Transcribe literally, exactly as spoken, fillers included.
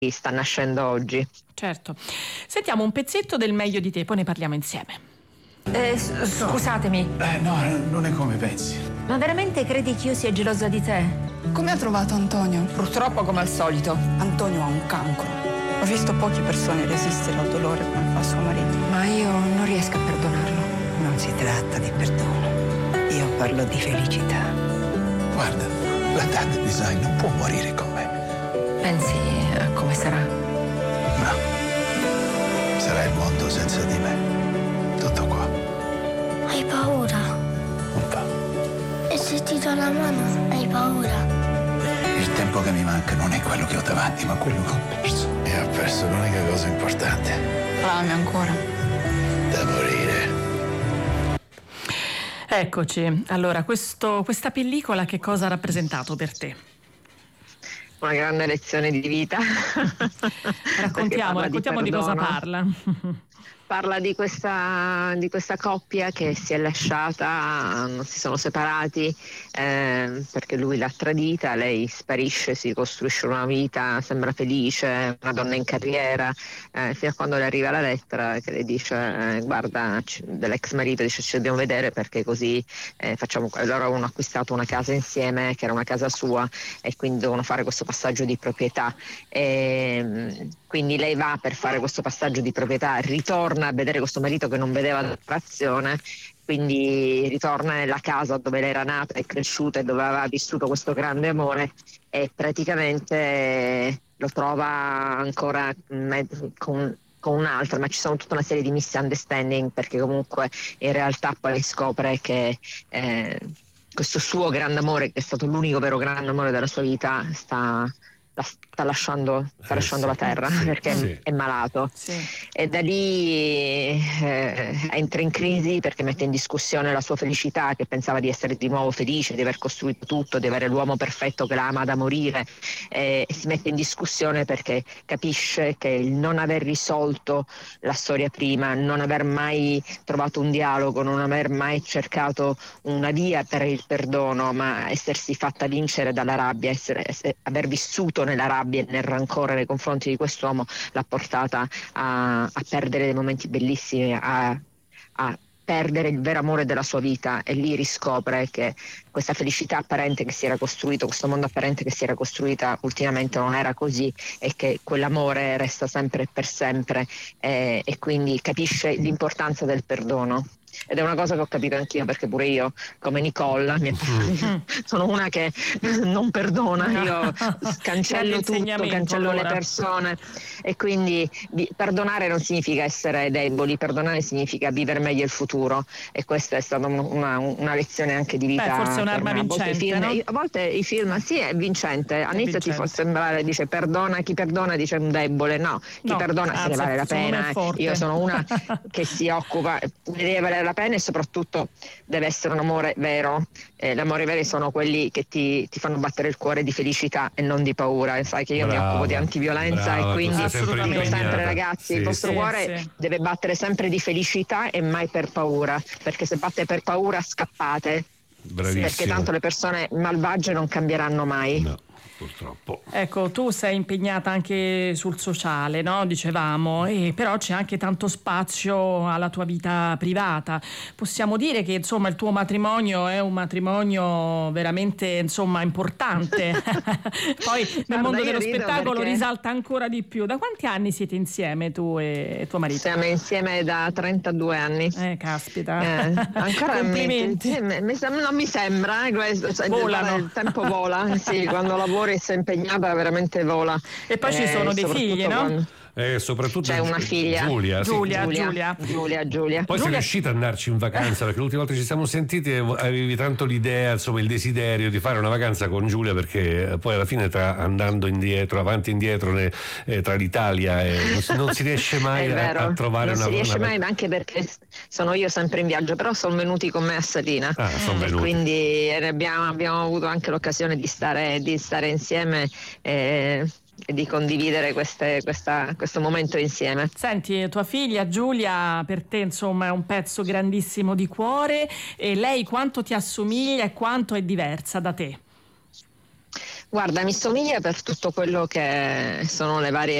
sta nascendo oggi. Certo. Sentiamo un pezzetto del Meglio di te, poi ne parliamo insieme. Eh, scusatemi. Eh, no, non è come pensi. Ma veramente credi che io sia gelosa di te? Come ha trovato Antonio? Purtroppo come al solito. Antonio ha un cancro. Ho visto poche persone resistere al dolore come fa suo marito. Ma io non riesco a perdonarlo. Non si tratta di perdono. Io parlo di felicità. Guarda, la Dad Design non può morire con me. Pensi a come sarà? No. Sarà il mondo senza di me. Tutto qua. Hai paura? Un po'. E se ti do la mano, hai paura? Il tempo che mi manca non è quello che ho davanti, ma quello che ho perso. E ho perso l'unica cosa importante. La ami ancora? Da morire. Eccoci. Allora, questo, questa pellicola che cosa ha rappresentato per te? Una grande lezione di vita. Raccontiamo, raccontiamo di, di cosa parla. Parla di questa, di questa coppia che si è lasciata, non si sono separati eh, perché lui l'ha tradita, lei sparisce, si costruisce una vita, sembra felice, una donna in carriera, eh, fino a quando le arriva la lettera che le dice eh, guarda, dell'ex marito, dice ci dobbiamo vedere perché così eh, facciamo. Loro avevano acquistato una casa insieme che era una casa sua e quindi devono fare questo passaggio di proprietà. E, quindi lei va per fare questo passaggio di proprietà, ritorna a vedere questo marito che non vedeva da separazione, quindi ritorna nella casa dove lei era nata e cresciuta e dove aveva vissuto questo grande amore e praticamente lo trova ancora con, con un'altra, ma ci sono tutta una serie di misunderstanding perché comunque in realtà poi scopre che eh, questo suo grande amore, che è stato l'unico vero grande amore della sua vita, sta... La sta lasciando, sta eh, lasciando sì, la terra sì, perché sì. è malato Sì. e da lì eh, entra in crisi perché mette in discussione la sua felicità, che pensava di essere di nuovo felice, di aver costruito tutto, di avere l'uomo perfetto che la ama da morire eh, e si mette in discussione perché capisce che il non aver risolto la storia prima, non aver mai trovato un dialogo, non aver mai cercato una via per il perdono, ma essersi fatta vincere dalla rabbia, essere, essere, aver vissuto nella rabbia e nel rancore nei confronti di quest'uomo l'ha portata a, a perdere dei momenti bellissimi, a, a perdere il vero amore della sua vita e lì riscopre che questa felicità apparente che si era costruito, questo mondo apparente che si era costruita ultimamente non era così e che quell'amore resta sempre e per sempre eh, e quindi capisce l'importanza del perdono. Ed è una cosa che ho capito anch'io perché pure io, come Nicole, mi... sono una che non perdona, io cancello tutto, cancello allora. le persone e quindi vi... perdonare non significa essere deboli, perdonare significa vivere meglio il futuro e questa è stata una, una lezione anche di vita. Beh, forse è un'arma vincente, film, no? A volte i film, sì, è vincente, all'inizio ti fa sembrare, dice perdona, chi perdona dice un debole, no, chi no, perdona se ne vale la pena, io sono una che si occupa, deve valere la pena e soprattutto deve essere un amore vero, eh, l'amore veri sono quelli che ti, ti fanno battere il cuore di felicità e non di paura, e sai che io brava, mi occupo di antiviolenza brava, e quindi sempre dico sempre impegnata. ragazzi sì, il vostro sì, cuore sì. deve battere sempre di felicità e mai per paura, perché se batte per paura scappate. Bravissimo. Perché tanto le persone malvagie non cambieranno mai. No, purtroppo. Ecco, tu sei impegnata anche sul sociale, no? Dicevamo, e però c'è anche tanto spazio alla tua vita privata. Possiamo dire che insomma il tuo matrimonio è un matrimonio veramente insomma importante. Poi nel Guarda, mondo io dello rido spettacolo perché risalta ancora di più. Da quanti anni siete insieme tu e tuo marito? Siamo insieme da trentadue anni. Eh, caspita. Eh, ancora complimenti. Mi, sì, mi, mi sem- non mi sembra, eh, questo, cioè, Volano. il tempo vola, sì, quando lavori e sei impegnata veramente vola. E poi ci Eh, sono dei soprattutto figli, no? quando- Eh, soprattutto C'è una figlia. Giulia, sì. Giulia, Giulia, Giulia. Giulia, Giulia. Poi sei riuscita ad andarci in vacanza perché l'ultima volta ci siamo sentiti e avevi tanto l'idea, insomma il desiderio di fare una vacanza con Giulia perché poi alla fine tra, andando indietro, avanti e indietro ne, eh, tra l'Italia e non, si, non si riesce mai È vero, a, a trovare non una si riesce una... mai, ma anche perché sono io sempre in viaggio, però sono venuti con me a Satina. Ah, sono E venuti. quindi abbiamo, abbiamo avuto anche l'occasione di stare, di stare insieme eh, e di condividere queste, questa, questo momento insieme. Senti, tua figlia Giulia per te insomma è un pezzo grandissimo di cuore, e lei quanto ti assomiglia e quanto è diversa da te? Guarda, mi somiglia per tutto quello che sono le varie